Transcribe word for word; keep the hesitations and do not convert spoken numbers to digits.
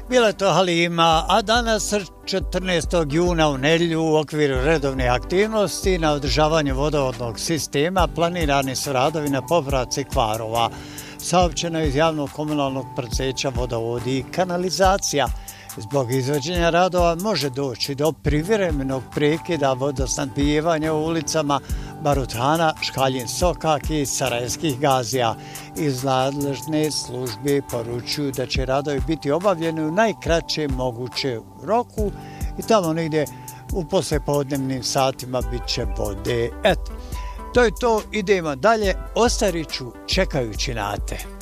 Bila je to Halima, a danas četrnaestog juna u nedjelju u okviru redovne aktivnosti na održavanju vodovodnog sistema planirani su radovi na popravci kvarova. Saopćeno iz javnog komunalnog preduzeća Vodovodi i kanalizacija. Zbog izvođenja radova može doći do privremenog prekida vodosnabdijevanja u ulicama Baruthana, Škaljin Sokak i Sarajevskih Gazija. Iz nadležne službe poručuju da će radovi biti obavljeni u najkraćem mogućem roku i tamo negdje u poslijepodnevnim satima bit će vode. Eto, to je to, idemo dalje, Ostariću čekajući na te.